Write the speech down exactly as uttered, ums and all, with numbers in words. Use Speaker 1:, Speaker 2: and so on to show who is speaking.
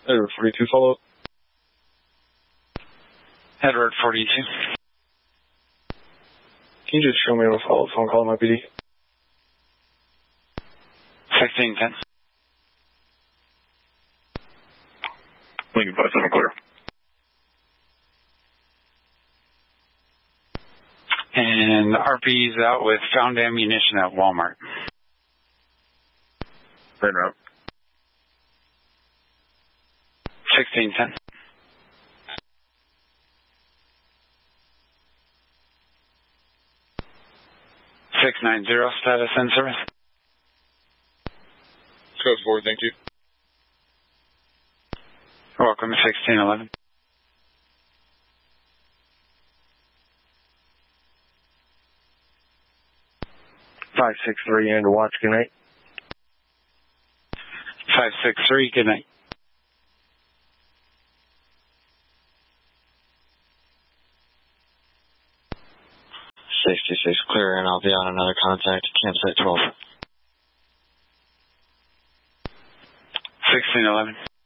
Speaker 1: Edward forty-two, follow up.
Speaker 2: Edward forty-two.
Speaker 1: Can you just show me on a follow-up phone call on my P D?
Speaker 2: sixteen ten.
Speaker 1: Lincoln five seven, clear.
Speaker 2: And R P's out with found ammunition at Walmart.
Speaker 1: Right route.
Speaker 2: sixteen ten. six nine zero, status in service.
Speaker 1: Goes forward, thank you.
Speaker 2: Welcome to sixteen eleven.
Speaker 1: five six three, under watch, good night.
Speaker 2: five six three, good night.
Speaker 3: sixty-six, clear, and I'll be on another contact, campsite twelve.
Speaker 2: sixteen eleven.